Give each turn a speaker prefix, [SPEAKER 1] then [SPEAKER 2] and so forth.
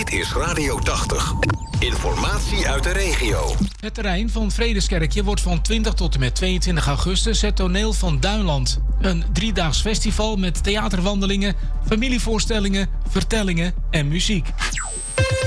[SPEAKER 1] Dit is Radio 80. Informatie uit de regio.
[SPEAKER 2] Het terrein van Vredeskerkje wordt van 20 tot en met 22 augustus het toneel van Duinland. Een 3-daags festival met theaterwandelingen, familievoorstellingen, vertellingen en muziek.